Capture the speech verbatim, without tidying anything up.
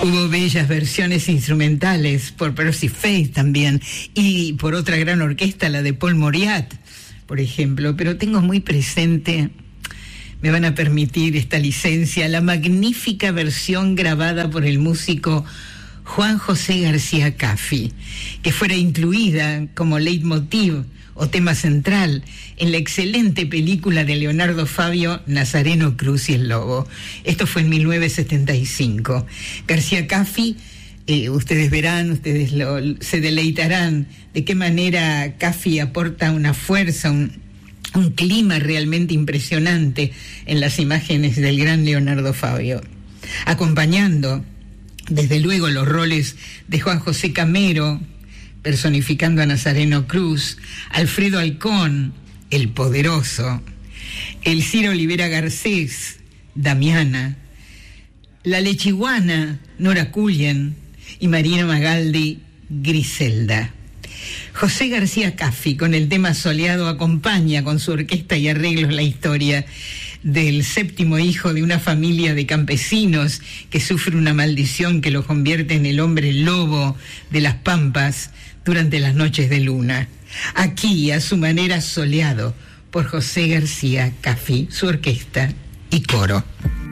Hubo bellas versiones instrumentales por Percy Faith también, y por otra gran orquesta, la de Paul Mauriat, por ejemplo. Pero tengo muy presente, me van a permitir esta licencia, la magnífica versión grabada por el músico Juan José García Caffi, que fuera incluida como leitmotiv o tema central en la excelente película de Leonardo Fabio, Nazareno Cruz y el Lobo. Esto fue en mil novecientos setenta y cinco. García Caffi, eh, ustedes verán, ustedes lo, se deleitarán de qué manera Caffi aporta una fuerza, un, un clima realmente impresionante en las imágenes del gran Leonardo Fabio, acompañando desde luego los roles de Juan José Camero, personificando a Nazareno Cruz, Alfredo Alcón, el poderoso, Elcira Olivera Garcés, Damiana, la lechiguana, Nora Cullen, y Marina Magaldi, Griselda. José García Caffi, con el tema soleado, acompaña con su orquesta y arreglos la historia del séptimo hijo de una familia de campesinos que sufre una maldición que lo convierte en el hombre lobo de las pampas durante las noches de luna. Aquí, a su manera, soleado por José García Caffi, su orquesta y coro.